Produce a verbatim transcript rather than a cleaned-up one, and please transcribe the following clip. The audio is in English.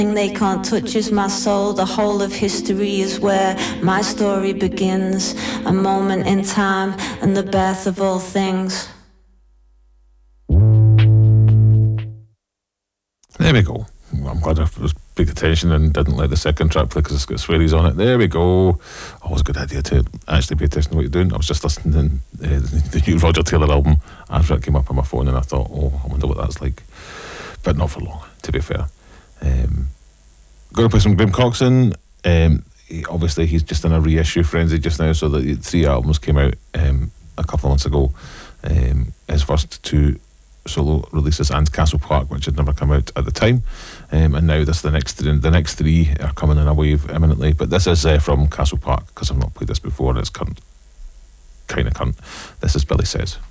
They can't touch is my soul. The whole of history is where my story begins. A moment in time and the birth of all things. There we go. I'm glad I was paid attention and didn't let the second track play because it's got swearies on it. There we go. Always a good idea to actually pay attention to what you're doing. I was just listening to uh, the new Roger Taylor album after it came up on my phone, and I thought, oh, I wonder what that's like. But not for long, to be fair. Um, going to play some Graham Coxon. Um, he, obviously, he's just in a reissue frenzy just now, so the three albums came out um, a couple of months ago. Um, his first two solo releases and Castle Park, which had never come out at the time, um, and now this the next th- the next three are coming in a wave imminently. But this is uh, from Castle Park because I've not played this before and it's current, kind of current. This is Billy Says.